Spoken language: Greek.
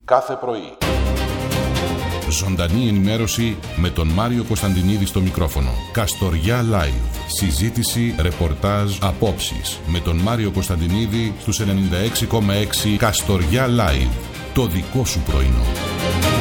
κάθε πρωί. Ζωντανή ενημέρωση με τον Μάριο Κωνσταντινίδη στο μικρόφωνο. Καστοριά Live. Συζήτηση, ρεπορτάζ, απόψεις. Με τον Μάριο Κωνσταντινίδη στους 96,6 Καστοριά Live. Το δικό σου πρωινό.